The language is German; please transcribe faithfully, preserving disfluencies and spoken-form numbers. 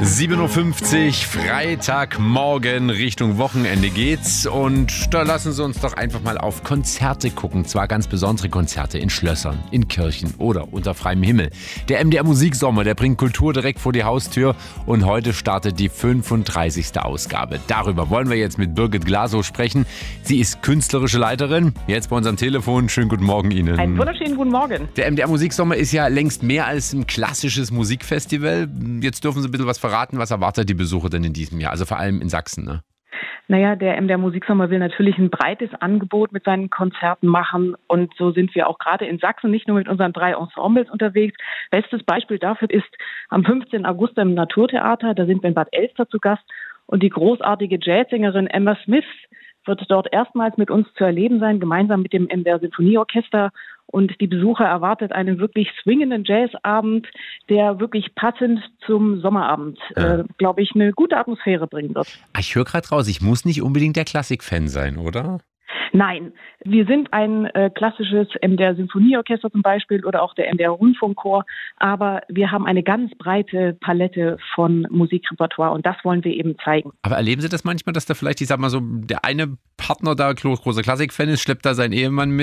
sieben Uhr fünfzig, Freitagmorgen, Richtung Wochenende geht's. Und da lassen Sie uns doch einfach mal auf Konzerte gucken. Zwar ganz besondere Konzerte in Schlössern, in Kirchen oder unter freiem Himmel. Der M D R Musiksommer, der bringt Kultur direkt vor die Haustür. Und heute startet die fünfunddreißigste Ausgabe. Darüber wollen wir jetzt mit Birgit Glasow sprechen. Sie ist künstlerische Leiterin. Jetzt bei uns am Telefon. Schönen guten Morgen Ihnen. Einen wunderschönen guten Morgen. Der M D R Musiksommer ist ja längst mehr als ein klassisches Musikfestival. Jetzt dürfen Sie ein bisschen was verraten. Was erwartet die Besucher denn in diesem Jahr? Also vor allem in Sachsen, ne? Naja, der M D R Musiksommer will natürlich ein breites Angebot mit seinen Konzerten machen. Und so sind wir auch gerade in Sachsen nicht nur mit unseren drei Ensembles unterwegs. Bestes Beispiel dafür ist am fünfzehnten August im Naturtheater. Da sind wir in Bad Elster zu Gast. Und die großartige Jazzsängerin Emma Smith wird dort erstmals mit uns zu erleben sein, gemeinsam mit dem M D R Sinfonieorchester. Und die Besucher erwartet einen wirklich swingenden Jazzabend, der wirklich passend zum Sommerabend, ja. äh, glaube ich, eine gute Atmosphäre bringen wird. Ich höre gerade raus, ich muss nicht unbedingt der Klassikfan sein, oder? Nein, wir sind ein äh, klassisches M D R Sinfonieorchester zum Beispiel oder auch der M D R Rundfunkchor, aber wir haben eine ganz breite Palette von Musikrepertoire und das wollen wir eben zeigen. Aber erleben Sie das manchmal, dass da vielleicht, ich sag mal so, der eine Partner da großer Klassikfan ist, schleppt da seinen Ehemann mit?